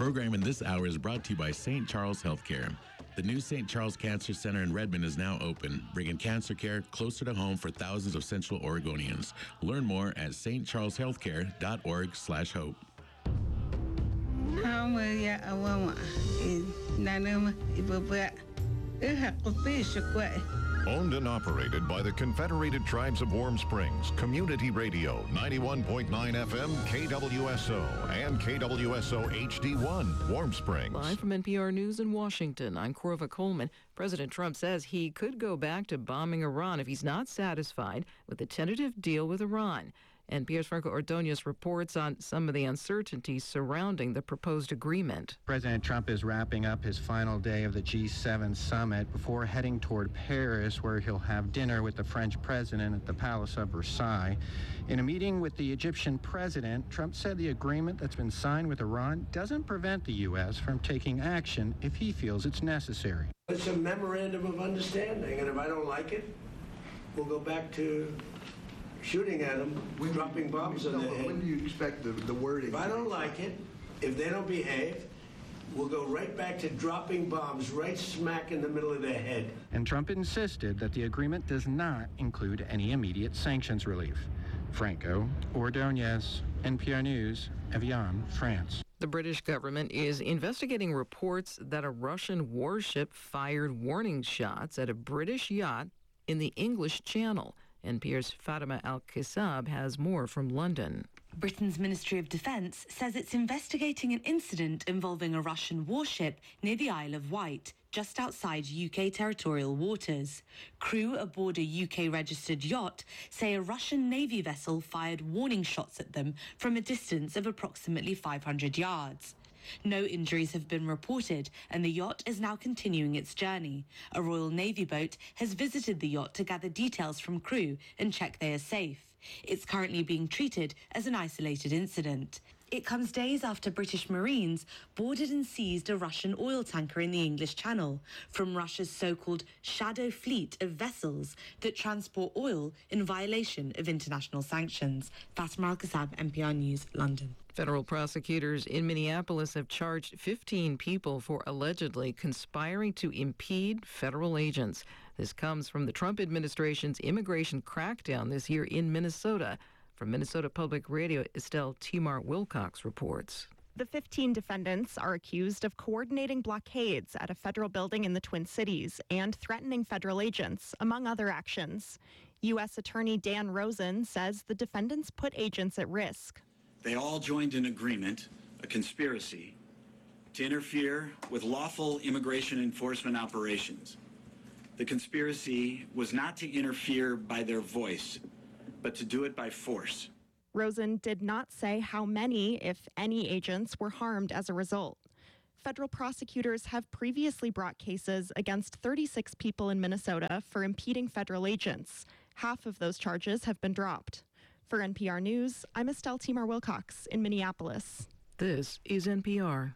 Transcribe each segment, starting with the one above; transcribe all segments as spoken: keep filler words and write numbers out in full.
program in this hour is brought to you by Saint Charles Healthcare. The new Saint Charles Cancer Center in Redmond is now open, bringing cancer care closer to home for thousands of Central Oregonians. Learn more at stcharleshealthcare.org slash hope. Owned and operated by the Confederated Tribes of Warm Springs, Community Radio, ninety-one point nine F M, K W S O, and K W S O H D one, Warm Springs. Live from N P R News in Washington, I'm Corva Coleman. President Trump says he could go back to bombing Iran if he's not satisfied with the tentative deal with Iran. N P R's Franco Ordonez reports on some of the uncertainties surrounding the proposed agreement. President Trump is wrapping up his final day of the G seven summit before heading toward Paris, where he'll have dinner with the French president at the Palace of Versailles. In a meeting with the Egyptian president, Trump said the agreement that's been signed with Iran doesn't prevent the U S from taking action if he feels it's necessary. It's a memorandum of understanding, and if I don't like it, we'll go back to shooting at them, when dropping bombs on their head. When do you expect the, the wording? If I don't like it, if they don't behave, we'll go right back to dropping bombs right smack in the middle of their head. And Trump insisted that the agreement does not include any immediate sanctions relief. Franco Ordonez, N P R News, Evian, France. The British government is investigating reports that a Russian warship fired warning shots at a British yacht in the English Channel. N P R's Fatima Al-Kisab has more from London. Britain's Ministry of Defence says it's investigating an incident involving a Russian warship near the Isle of Wight, just outside U K territorial waters. Crew aboard a U K-registered yacht say a Russian Navy vessel fired warning shots at them from a distance of approximately five hundred yards. No injuries have been reported, and the yacht is now continuing its journey. A Royal Navy boat has visited the yacht to gather details from crew and check they are safe. It's currently being treated as an isolated incident. It comes days after British Marines boarded and seized a Russian oil tanker in the English Channel from Russia's so-called shadow fleet of vessels that transport oil in violation of international sanctions. Fatima Al-Kasab, N P R News, London. Federal prosecutors in Minneapolis have charged fifteen people for allegedly conspiring to impede federal agents. This comes from the Trump administration's immigration crackdown this year in Minnesota. From Minnesota Public Radio, Estelle Timar-Wilcox reports. The fifteen defendants are accused of coordinating blockades at a federal building in the Twin Cities and threatening federal agents, among other actions. U S Attorney Dan Rosen says the defendants put agents at risk. They all joined an agreement, a conspiracy, to interfere with lawful immigration enforcement operations. The conspiracy was not to interfere by their voice, but to do it by force. Rosen did not say how many, if any, agents were harmed as a result. Federal prosecutors have previously brought cases against thirty-six people in Minnesota for impeding federal agents. Half of those charges have been dropped. For N P R News, I'm Estelle Timar-Wilcox in Minneapolis. This is N P R.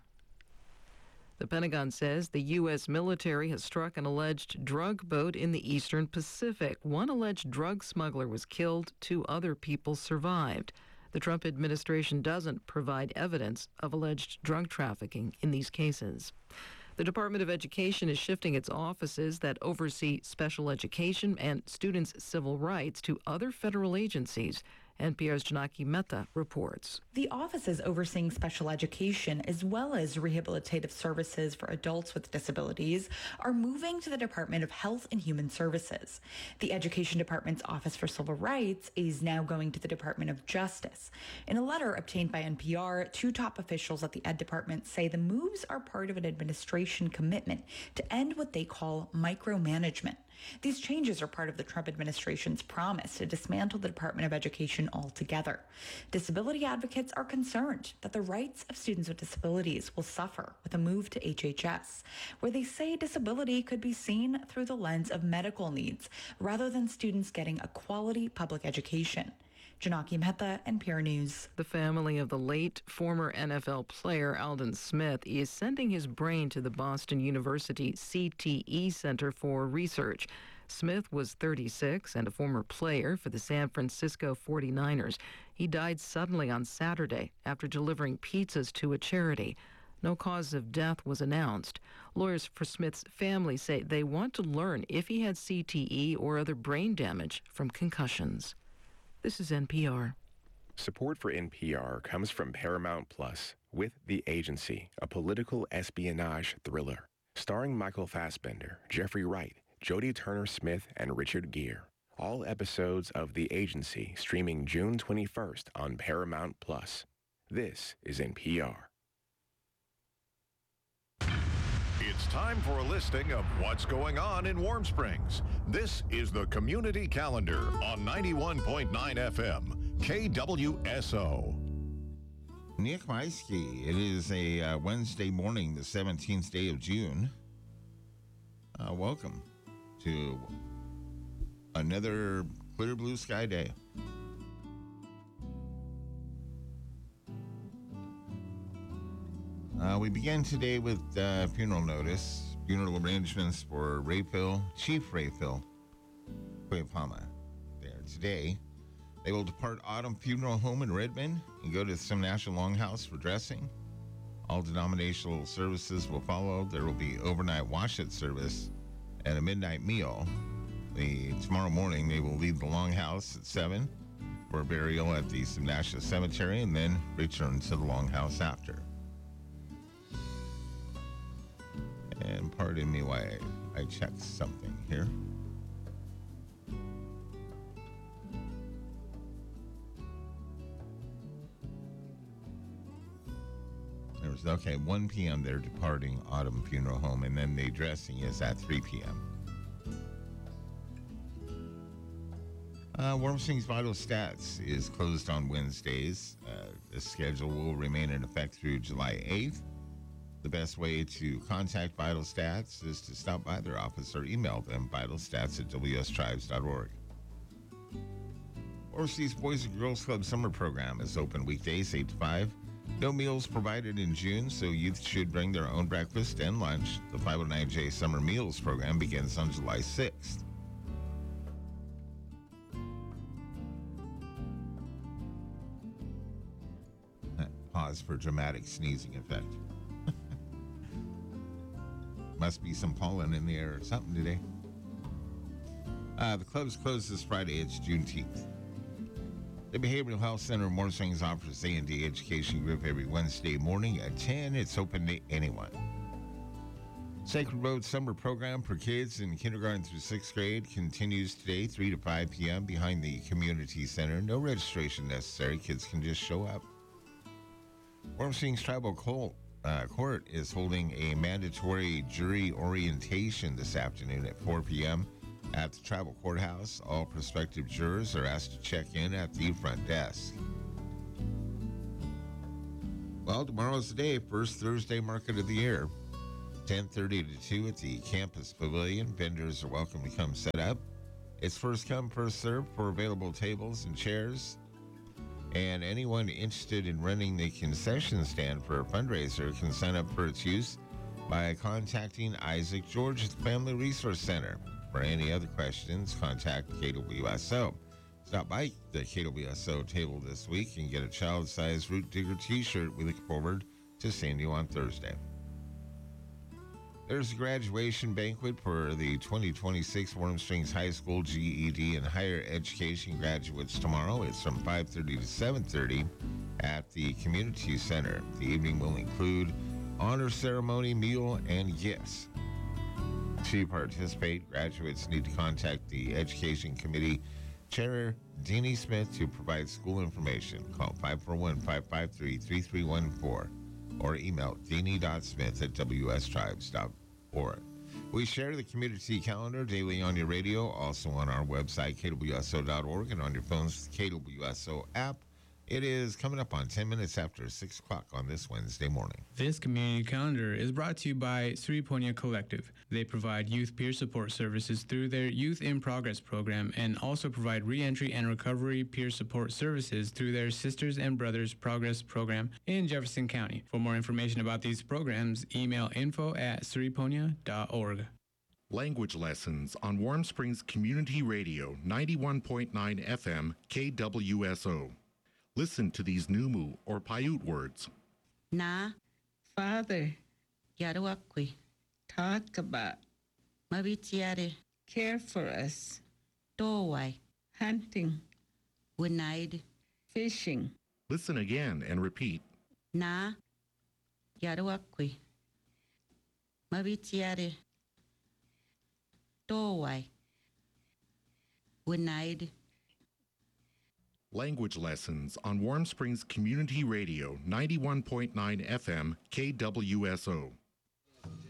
The Pentagon says the U S military has struck an alleged drug boat in the eastern Pacific. One alleged drug smuggler was killed, two other people survived. The Trump administration doesn't provide evidence of alleged drug trafficking in these cases. The Department of Education is shifting its offices that oversee special education and students' civil rights to other federal agencies. N P R's Janaki Mehta reports. The offices overseeing special education as well as rehabilitative services for adults with disabilities are moving to the Department of Health and Human Services. The Education Department's Office for Civil Rights is now going to the Department of Justice. In a letter obtained by N P R, two top officials at the Ed Department say the moves are part of an administration commitment to end what they call micromanagement. These changes are part of the Trump administration's promise to dismantle the Department of Education altogether. Disability advocates are concerned that the rights of students with disabilities will suffer with a move to H H S, where they say disability could be seen through the lens of medical needs rather than students getting a quality public education. Janaki Mehta, N P R News. The family of the late former N F L player Aldon Smith is sending his brain to the Boston University C T E Center for research. Smith was thirty-six and a former player for the San Francisco forty-niners. He died suddenly on Saturday after delivering pizzas to a charity. No cause of death was announced. Lawyers for Smith's family say they want to learn if he had C T E or other brain damage from concussions. This is N P R. Support for N P R comes from Paramount Plus with The Agency, a political espionage thriller. Starring Michael Fassbender, Jeffrey Wright, Jodie Turner-Smith, and Richard Gere. All episodes of The Agency streaming June twenty-first on Paramount Plus. This is N P R. It's time for a listing of what's going on in Warm Springs. This is the Community Calendar on ninety-one point nine F M, K W S O. Nick Maisky, it is a uh, Wednesday morning, the seventeenth day of June. Uh, welcome to another clear blue sky day. Uh, we began today with uh, funeral notice, funeral arrangements for Rayfield, Chief Rayfield Quayapama. There today, they will depart Autumn Funeral Home in Redmond and go to the Some National Longhouse for dressing. All denominational services will follow. There will be overnight wash-it service and a midnight meal. The tomorrow morning, they will leave the Longhouse at seven for burial at the Some National Cemetery and then return to the Longhouse after. And pardon me while I, I check something here. There was, okay, one p.m. they're departing Autumn Funeral Home, and then the dressing is at three p.m. Uh, Warm Springs Vital Stats is closed on Wednesdays. Uh, the schedule will remain in effect through July eighth. The best way to contact Vital Stats is to stop by their office or email them, vitalstats at w s tribes dot org. Overseas Boys and Girls Club Summer Program is open weekdays eight to five. No meals provided in June, so youth should bring their own breakfast and lunch. The five oh nine J Summer Meals Program begins on July sixth. Pause for dramatic sneezing effect. Must be some pollen in the air or something today. Uh, the club's closed this Friday. It's Juneteenth. The Behavioral Health Center in Warm Springs offers A and D Education Group every Wednesday morning at ten. It's open to anyone. Sacred Road Summer Program for kids in kindergarten through sixth grade continues today, three to five p.m. behind the Community Center. No registration necessary. Kids can just show up. Warm Springs Tribal Colt Uh, court is holding a mandatory jury orientation this afternoon at four p.m. at the Tribal Courthouse. All prospective jurors are asked to check in at the front desk. Well, tomorrow's the day, first Thursday market of the year, ten thirty to two at the campus pavilion. Vendors are welcome to come set up. It's first come, first served for available tables and chairs. And anyone interested in running the concession stand for a fundraiser can sign up for its use by contacting Isaac George at the Family Resource Center. For any other questions, contact K W S O. Stop by the K W S O table this week and get a child-sized Root Digger t-shirt. We look forward to seeing you on Thursday. There's a graduation banquet for the twenty twenty-six Warm Springs High School G E D and higher education graduates tomorrow. It's from five thirty to seven thirty at the Community Center. The evening will include honor ceremony, meal, and gifts. To participate, graduates need to contact the Education Committee Chair Deanie Smith to provide school information. Call five four one, five five three, three three one four. or email deanie dot smith at w s tribes dot org. We share the community calendar daily on your radio, also on our website, k w s o dot org, and on your phone's K W S O app. It is coming up on ten minutes after six o'clock on this Wednesday morning. This community calendar is brought to you by Sri Ponya Collective. They provide youth peer support services through their Youth in Progress program and also provide reentry and recovery peer support services through their Sisters and Brothers Progress program in Jefferson County. For more information about these programs, email info at sri ponya dot org. Language lessons on Warm Springs Community Radio, ninety-one point nine F M, K W S O. Listen to these Numu or Paiute words. Na, Father, Yaruakwi, talk about, Mavitiare, care for us, Dowai, hunting, Winaid, fishing. Listen again and repeat. Na, Yaruakwi, Mavitiare, Dowai, Winaid. Language lessons on Warm Springs Community Radio, ninety-one point nine F M, K W S O.